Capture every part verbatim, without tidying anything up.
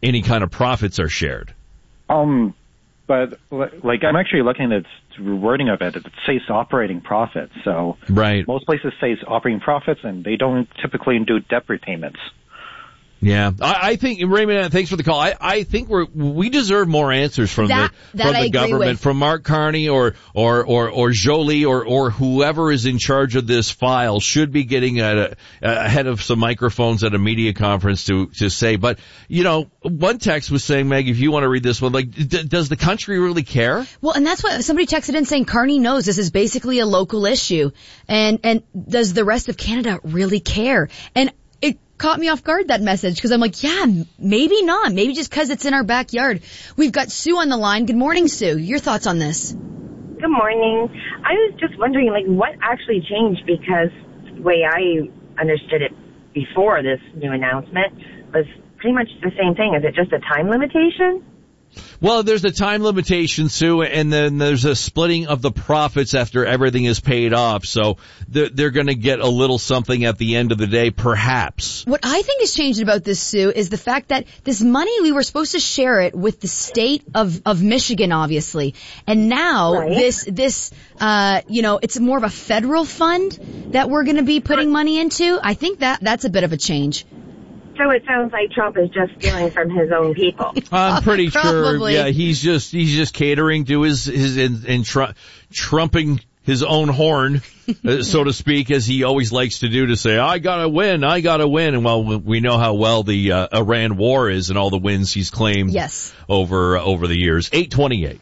any kind of profits are shared. Um, but like I'm actually looking at the wording of it. It says operating profits. So right. most places say operating profits, and they don't typically do debt repayments. Yeah, I, I think, Raymond, thanks for the call. I, I think we're, we deserve more answers from that, the, that from I the government, with. from Mark Carney or, or, or, or Jolie or, or whoever is in charge of this file should be getting a, ahead of some microphones at a media conference to, to say, but, you know, one text was saying, Meg, if you want to read this one, like, d- does the country really care? Well, and that's what somebody texted in saying Carney knows this is basically a local issue. And, and does the rest of Canada really care? And it caught me off guard, that message, because I'm like, yeah, maybe not. Maybe just because it's in our backyard. We've got Sue on the line. Good morning, Sue. Your thoughts on this? Good morning. I was just wondering, like, what actually changed, because the way I understood it before this new announcement was pretty much the same thing. Is it just a time limitation? Well, there's a time limitation, Sue, and then there's a splitting of the profits after everything is paid off. So they're, they're going to get a little something at the end of the day, perhaps. What I think has changed about this, Sue, is the fact that this money, we were supposed to share it with the state of, of Michigan, obviously. And now right. this, this, uh, you know, it's more of a federal fund that we're going to be putting money into. I think that, that's a bit of a change. So it sounds like Trump is just stealing from his own people. I'm pretty Probably. sure. Yeah, he's just he's just catering to his his and, and tr- trumping his own horn, uh, so to speak, as he always likes to do. To say, "I gotta win, I gotta win." And well, we know how well the uh, Iran war is and all the wins he's claimed. Yes. over uh, over the years. eight twenty-eight.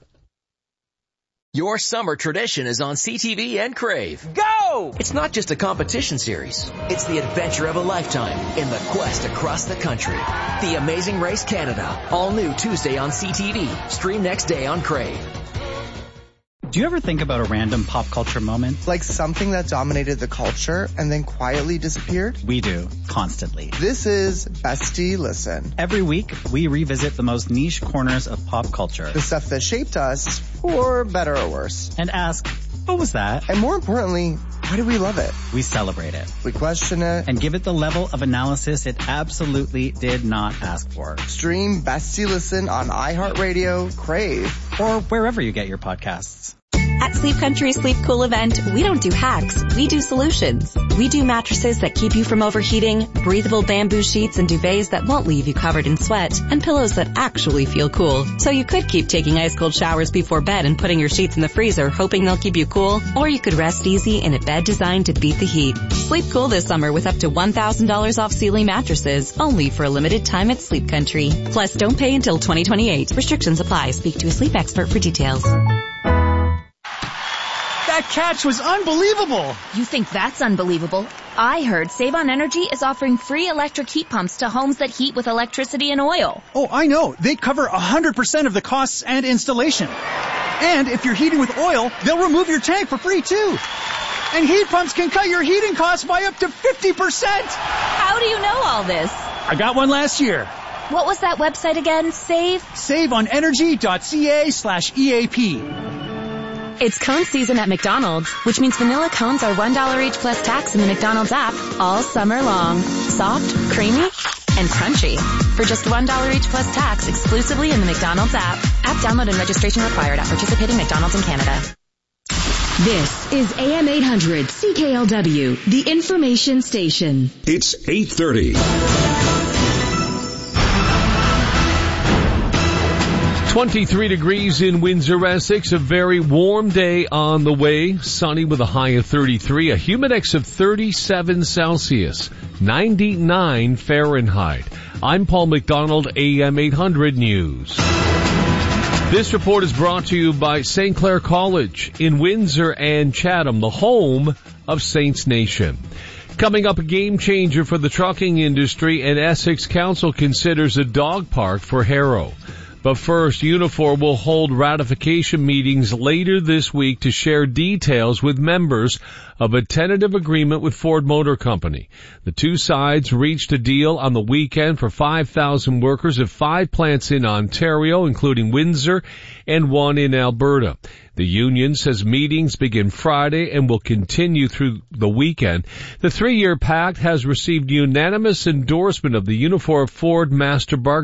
Your summer tradition is on C T V and Crave. Go! It's not just a competition series. It's the adventure of a lifetime in the quest across the country. The Amazing Race Canada. All new Tuesday on C T V. Stream next day on Crave. Do you ever think about a random pop culture moment? Like something that dominated the culture and then quietly disappeared? We do, constantly. This is Bestie Listen. Every week, we revisit the most niche corners of pop culture. The stuff that shaped us, for better or worse. And ask, what was that? And more importantly, why do we love it? We celebrate it. We question it. And give it the level of analysis it absolutely did not ask for. Stream Bestie Listen on iHeartRadio, Crave, or wherever you get your podcasts. At Sleep Country Sleep Cool event, we don't do hacks, we do solutions. We do mattresses that keep you from overheating, breathable bamboo sheets and duvets that won't leave you covered in sweat, and pillows that actually feel cool. So you could keep taking ice cold showers before bed and putting your sheets in the freezer hoping they'll keep you cool, or you could rest easy in a bed designed to beat the heat. Sleep cool this summer with up to one thousand dollars off Sealy mattresses, only for a limited time at Sleep Country. Plus, don't pay until twenty twenty-eight. Restrictions apply. Speak to a sleep expert for details. That catch was unbelievable! You think that's unbelievable? I heard Save On Energy is offering free electric heat pumps to homes that heat with electricity and oil. Oh, I know. They cover one hundred percent of the costs and installation. And if you're heating with oil, they'll remove your tank for free too. And heat pumps can cut your heating costs by up to fifty percent! How do you know all this? I got one last year. What was that website again? Save? saveonenergy.ca slash EAP. It's cone season at McDonald's, which means vanilla cones are one dollar each plus tax in the McDonald's app all summer long. Soft, creamy, and crunchy. For just one dollar each plus tax exclusively in the McDonald's app. App download and registration required at participating McDonald's in Canada. This is A M eight hundred C K L W, the information station. It's eight thirty. twenty-three degrees in Windsor, Essex. A very warm day on the way. Sunny with a high of thirty-three. A humidex of thirty-seven Celsius. ninety-nine Fahrenheit. I'm Paul McDonald, A M eight hundred News. This report is brought to you by Saint Clair College in Windsor and Chatham, the home of Saints Nation. Coming up, a game changer for the trucking industry, and Essex Council considers a dog park for Harrow. But first, Unifor will hold ratification meetings later this week to share details with members of a tentative agreement with Ford Motor Company. The two sides reached a deal on the weekend for five thousand workers at five plants in Ontario, including Windsor and one in Alberta. The union says meetings begin Friday and will continue through the weekend. The three-year pact has received unanimous endorsement of the Unifor Ford Master Bargaining